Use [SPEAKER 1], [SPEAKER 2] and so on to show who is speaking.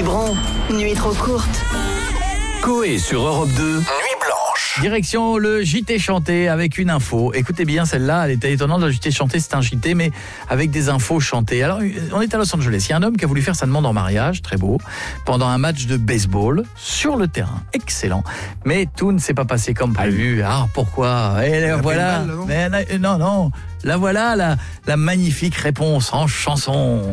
[SPEAKER 1] Biberon, nuit trop courte.
[SPEAKER 2] Coé sur Europe 2, Nuit Blanche.
[SPEAKER 3] Direction le JT chanté avec une info. Écoutez bien, celle-là, elle était étonnante. Le JT chanté, c'est un JT, mais avec des infos chantées. Alors, on est à Los Angeles. Il y a un homme qui a voulu faire sa demande en mariage, très beau, pendant un match de baseball sur le terrain. Excellent. Mais tout ne s'est pas passé comme prévu. Ah, pourquoi ? Et voilà.
[SPEAKER 4] Balle, là, non
[SPEAKER 3] Non. La voilà, la magnifique réponse en chanson.